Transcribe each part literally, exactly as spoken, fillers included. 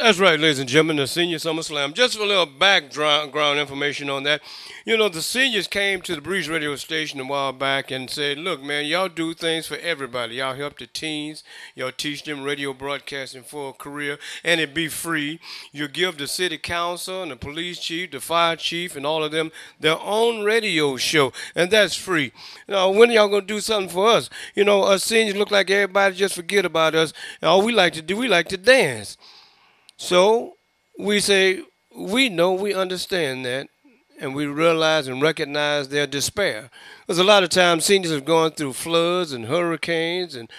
That's right, ladies and gentlemen, the Senior Summer Slam. Just a little background information on that. You know, the seniors came to the Breeze radio station a while back and said, look, man, y'all do things for everybody. Y'all help the teens. Y'all teach them radio broadcasting for a career, and it be free. You give the city council and the police chief, the fire chief, and all of them their own radio show, and that's free. You know, when are y'all going to do something for us? You know, us seniors look like everybody just forget about us. And all we like to do, we like to dance. So we say, we know, we understand that, and we realize and recognize their despair. Because a lot of times seniors have gone through floods and hurricanes and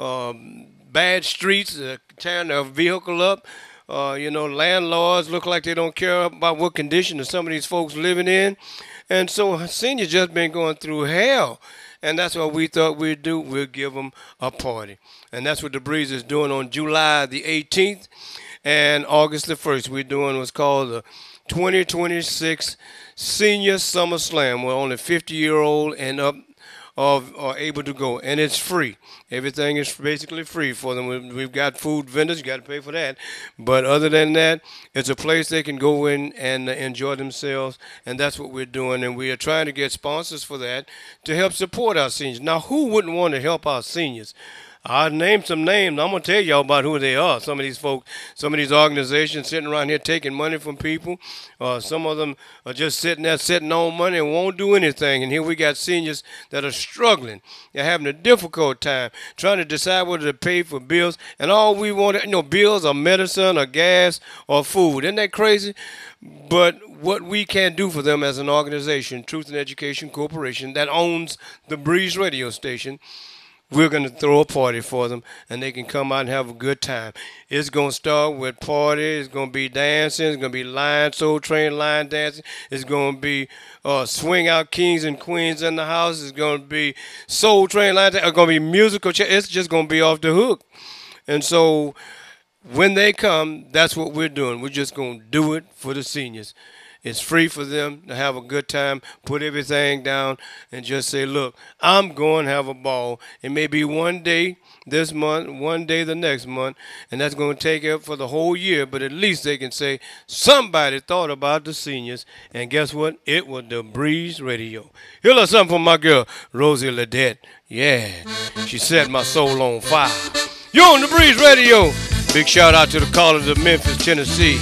um, bad streets, uh, tearing their vehicle up. Uh, you know, landlords look like they don't care about what condition some of these folks living in. And so seniors just been going through hell. And that's what we thought we'd do. We'll give them a party. And that's what the Breeze is doing on July the eighteenth. And August the first, we're doing what's called the twenty twenty-six Senior Summer Slam, where only fifty-year-old and up are, are able to go. And it's free. Everything is basically free for them. We've got food vendors. You got to pay for that. But other than that, it's a place they can go in and enjoy themselves. And that's what we're doing. And we are trying to get sponsors for that to help support our seniors. Now, who wouldn't want to help our seniors? I'll name some names. I'm going to tell y'all about who they are. Some of these folks, some of these organizations sitting around here taking money from people. Uh, some of them are just sitting there sitting on money and won't do anything. And here we got seniors that are struggling. They're having a difficult time trying to decide whether to pay for bills. And all we want, you know, bills or medicine or gas or food. Isn't that crazy? But what we can do for them as an organization, Truth and Education Corporation, that owns the Breeze radio station, we're going to throw a party for them, and they can come out and have a good time. It's going to start with party. It's going to be dancing. It's going to be line, soul train line dancing. It's going to be uh, swing out kings and queens in the house. It's going to be soul train line dancing. It's going to be musical. It's just going to be off the hook. And so when they come, that's what we're doing. We're just going to do it for the seniors. It's free for them to have a good time, put everything down, and just say, look, I'm going to have a ball. It may be one day this month, one day the next month, and that's going to take it for the whole year, but at least they can say, somebody thought about the seniors, and guess what? It was the Breeze Radio. Here's a something from my girl, Rosie Ledette. Yeah, she set my soul on fire. You're on the Breeze Radio. Big shout out to the callers of Memphis, Tennessee.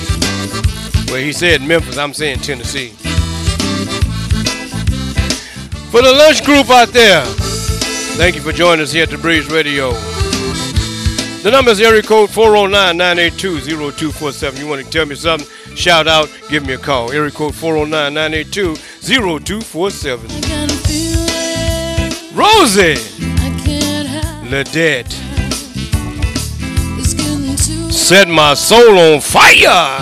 Well, he said Memphis, I'm saying Tennessee. For the lunch group out there, thank you for joining us here at the Breeze Radio. The number is area code four oh nine, nine eight two, oh two four seven. You want to tell me something, shout out, give me a call. Area code four oh nine, nine eight two, oh two four seven. Rosie Ledette set my soul on fire.